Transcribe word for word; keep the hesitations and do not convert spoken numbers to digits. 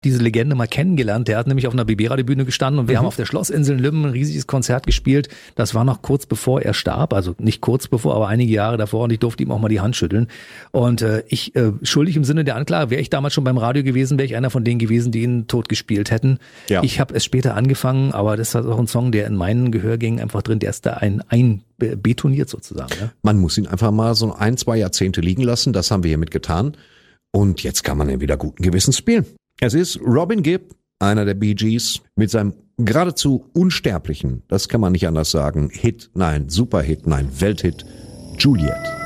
diese Legende mal kennengelernt. Der hat nämlich auf einer Bibera-Bühne gestanden und wir mhm. haben auf der Schlossinsel in Lübben ein riesiges Konzert gespielt. Das war noch kurz bevor er starb, also nicht kurz bevor, aber einige Jahre davor und ich durfte ihm auch mal die Hand schütteln. Und äh, ich, äh, schuldig im Sinne der Anklage, wäre ich damals schon beim Radio gewesen, wäre ich einer von denen gewesen, die ihn tot gespielt hätten. Ja. Ich habe es später angefangen, aber das ist auch ein Song, der in meinen Gehörgängen einfach drin, der ist da ein, ein betoniert sozusagen. Ja? Man muss ihn einfach mal so ein, zwei Jahrzehnte liegen lassen, das haben wir hiermit getan. Und jetzt kann man ihn wieder guten Gewissens spielen. Es ist Robin Gibb, einer der Bee Gees, mit seinem geradezu unsterblichen, das kann man nicht anders sagen, Hit, nein, Superhit, nein, Welthit, Juliet.